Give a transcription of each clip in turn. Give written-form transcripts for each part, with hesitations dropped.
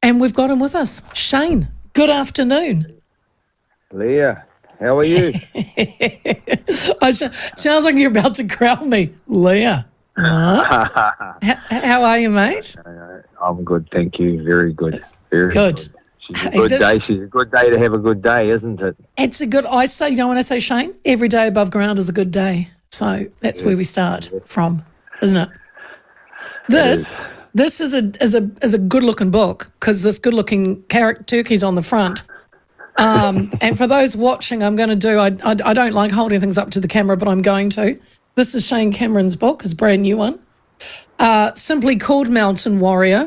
And we've got him with us. Shane, good afternoon. Leah, how are you? Sounds like you're about to growl me. Leah. How are you, mate? I'm good, thank you. Very good. Very good. She's a good day. She's a good day to have a good day, isn't it? It's a good, I say, when I say, Shane, every day above ground is a good day. So that's where we start from, isn't it? This is a good looking book because this good looking turkey's on the front. And for those watching, I'm going to do. I don't like holding things up to the camera, but I'm going to. This is Shane Cameron's book, his brand new one, simply called Mountain Warrior,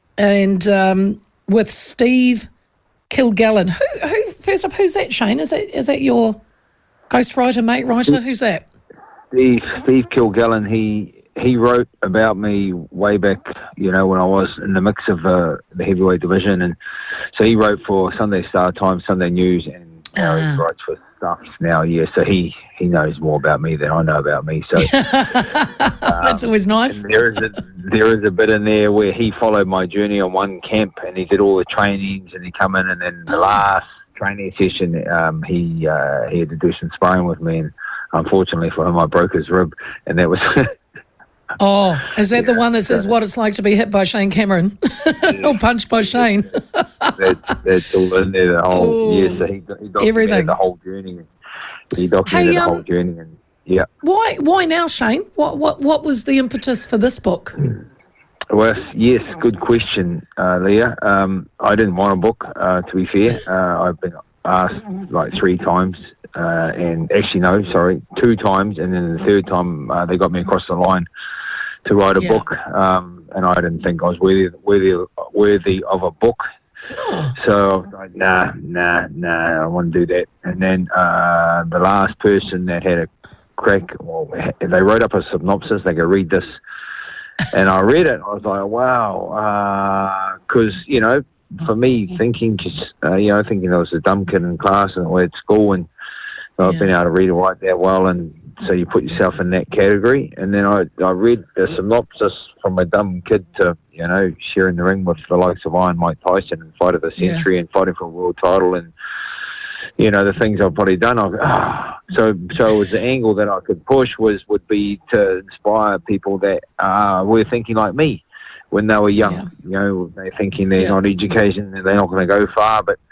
and with Steve Kilgallen. Who first up? Who's that, Shane? Is that your ghostwriter, mate, writer? Who's that? Steve Kilgallen. He wrote about me way back, when I was in the mix of the heavyweight division, and so he wrote for Sunday Star Times, Sunday News, and now he writes for stuff now. Yeah, so he knows more about me than I know about me. So that's always nice. There is a bit in there where he followed my journey on one camp, and he did all the trainings, and he come in, and then the last training session, he had to do some sparring with me, and unfortunately for him, I broke his rib, and that was. Oh, is that the one that says what it's like to be hit by Shane Cameron or punched by Shane? that's all in there. The whole so he documented the whole journey. He documented the whole journey, and Why now, Shane? What was the impetus for this book? Well, yes, good question, Leah. I didn't want a book, to be fair. I've been asked like 3 times. And actually, no, sorry, 2 times, and then the 3rd time they got me across the line to write a book, and I didn't think I was worthy of a book. So I was like, nah, I want to do that. And then the last person that had a crack, they wrote up a synopsis. They could read this, and I read it. I was like, wow, because for me, thinking I was a dumb kid in class and at school, and I've been able to read and write that well, and so you put yourself in that category. And then I read the synopsis from a dumb kid to, sharing the ring with the likes of Iron Mike Tyson and Fight of the Century and fighting for a world title, and, the things I've probably done. So it was the angle that I could push would be to inspire people that were thinking like me when they were young. They're thinking they're not education, they're not going to go far, but,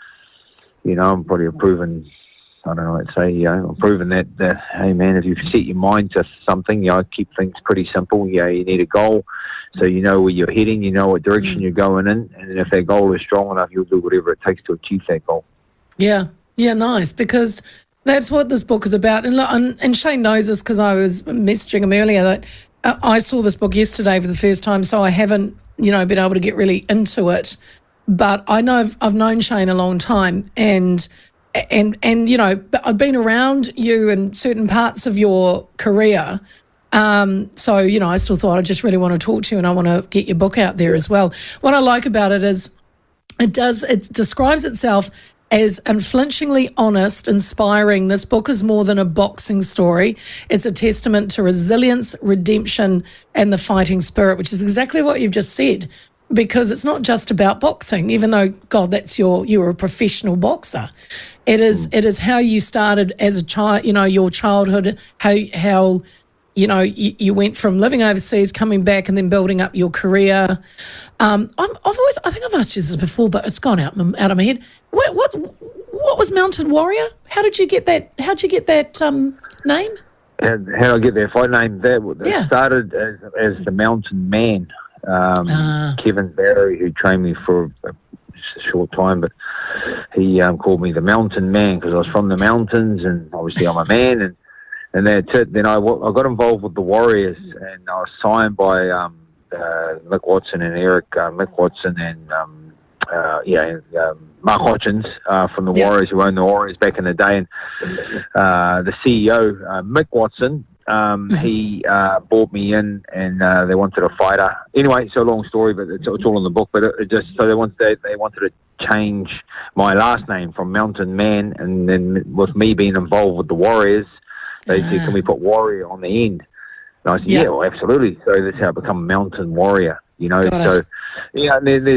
I'm probably proven... I don't know, let's say, I'm proving that, hey man, if you set your mind to something, keep things pretty simple. You need a goal, so you know where you're heading, you know what direction you're going in, and if that goal is strong enough, you'll do whatever it takes to achieve that goal. Yeah, nice, because that's what this book is about. And Shane knows this because I was messaging him earlier that I saw this book yesterday for the first time, so I haven't, been able to get really into it. But I know I've known Shane a long time, and I've been around you in certain parts of your career. So, I still thought I just really want to talk to you, and I want to get your book out there as well. What I like about it is it describes itself as unflinchingly honest, inspiring. This book is more than a boxing story. It's a testament to resilience, redemption, and the fighting spirit, which is exactly what you've just said. Because it's not just about boxing, even though, God, you were a professional boxer. It is how you started as a child, your childhood, how you went from living overseas, coming back, and then building up your career. I think I've asked you this before, but it's gone out of my head. What was Mountain Warrior? How did you get that? How'd you get that name? How did I get that fight name? That started as the Mountain Man. Kevin Barry, who trained me for a short time, but he called me the Mountain Man because I was from the mountains, and obviously I'm a man, and that's it. Then I got involved with the Warriors, and I was signed by Mick Watson and Eric Mick Watson and Mark Hutchins from the Warriors, who owned the Warriors back in the day, and the CEO Mick Watson. He brought me in, and they wanted a fighter. Anyway, so long story, but it's all in the book. But they wanted to change my last name from Mountain Man, and then with me being involved with the Warriors, they said, "Can we put Warrior on the end?" And I said, "Yeah, well, absolutely." So that's how I become Mountain Warrior. So there's